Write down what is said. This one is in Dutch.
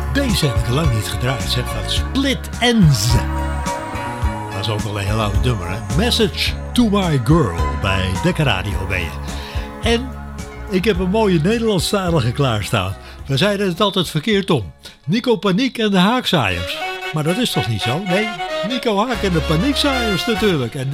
Deze heb ik lang niet gedraaid, zeg, van Split Enz. Dat is ook wel een heel oud nummer, hè? Message to my girl bij Dekker Radio ben je. En ik heb een mooie Nederlandstalige klaarstaan. We zeiden het altijd verkeerd om. Nico Paniek en de Haakzaaiers. Maar dat is toch niet zo? Nee, Nico Haak en de Paniekzaaiers natuurlijk. En